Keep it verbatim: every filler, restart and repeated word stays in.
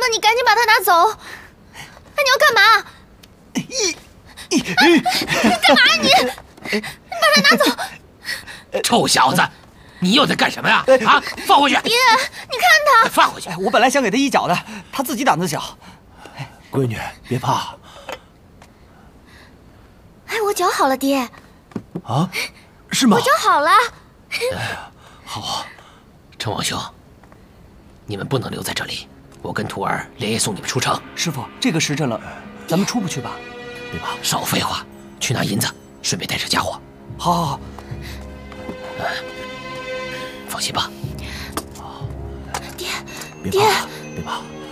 求你赶紧把它拿走！哎，你要干嘛？你干嘛呀你？你把它拿走！ 臭小子，你又在干什么呀？啊，放回去！ 爹，你看他， 放回去！ 我本来想给他一脚的，他自己胆子小。 闺女，别怕。 哎，我脚好了，爹。 啊，是吗？ 我脚好了。 哎呀，好。 陈王兄，你们不能留在这里，我跟徒儿连夜送你们出城。 师傅，这个时辰了，咱们出不去吧？ 别怕， 少废话，去拿银子，顺便带着家伙。 好，好，好。 嗯，放心吧。 爹， 别爹， 怕，别怕。